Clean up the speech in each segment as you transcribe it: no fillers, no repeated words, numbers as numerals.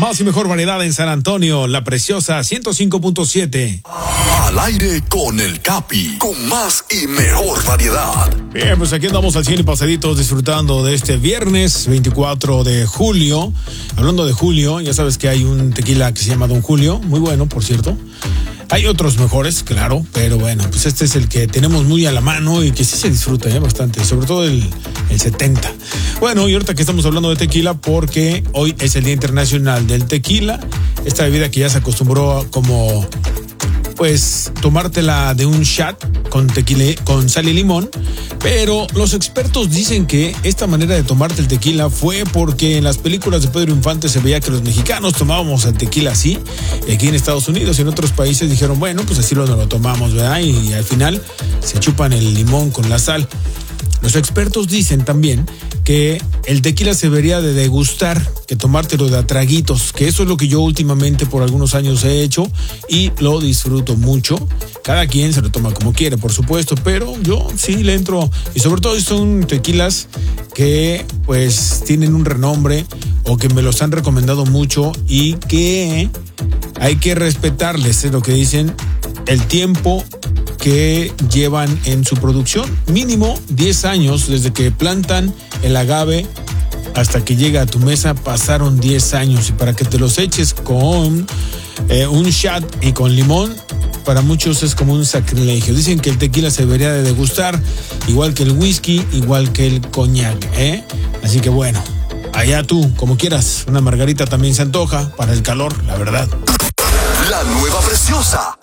Más y mejor variedad en San Antonio, La Preciosa 105.7. Al aire con el Capi, con más y mejor variedad. Bien, pues aquí andamos al 100 y pasaditos disfrutando de este viernes 24 de julio. Hablando de julio, ya sabes que hay un tequila que se llama Don Julio, muy bueno, por cierto. Hay otros mejores, claro, pero bueno, pues este es el que tenemos muy a la mano y que sí se disfruta bastante, sobre todo el 70. Bueno, y ahorita que estamos hablando de tequila, porque hoy es el Día Internacional del Tequila, esta bebida que ya se acostumbró a como, pues, tomártela de un shot con tequila, con sal y limón, pero los expertos dicen que esta manera de tomarte el tequila fue porque en las películas de Pedro Infante se veía que los mexicanos tomábamos el tequila así, y aquí en Estados Unidos y en otros países dijeron, bueno, pues así lo tomamos, ¿verdad? Y al final se chupan el limón con la sal. Los expertos dicen también que el tequila se debería de degustar, que tomártelo de a traguitos, que eso es lo que yo últimamente por algunos años he hecho y lo disfruto mucho. Cada quien se lo toma como quiere, por supuesto, pero yo sí le entro, y sobre todo son tequilas que pues tienen un renombre o que me los han recomendado mucho y que hay que respetarles, es lo que dicen, el tiempo que llevan en su producción, mínimo 10 años desde que plantan el agave hasta que llega a tu mesa, pasaron 10 años, y para que te los eches con un shot y con limón, para muchos es como un sacrilegio. Dicen que el tequila se debería de degustar, igual que el whisky, igual que el coñac, Así que bueno, allá tú, como quieras, una margarita también se antoja para el calor, la verdad. La nueva Preciosa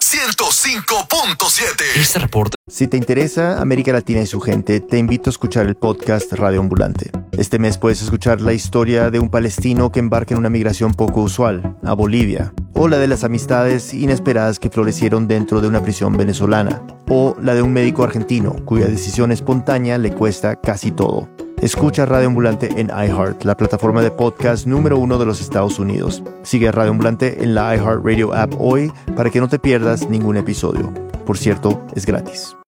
105.7. Este reporte. Si te interesa América Latina y su gente, te invito a escuchar el podcast Radio Ambulante. Este mes puedes escuchar la historia de un palestino que embarca en una migración poco usual, a Bolivia, o la de las amistades inesperadas que florecieron dentro de una prisión venezolana, o la de un médico argentino cuya decisión espontánea le cuesta casi todo. Escucha Radio Ambulante en iHeart, la plataforma de podcast número 1 de los Estados Unidos. Sigue a Radio Ambulante en la iHeartRadio app hoy para que no te pierdas ningún episodio. Por cierto, es gratis.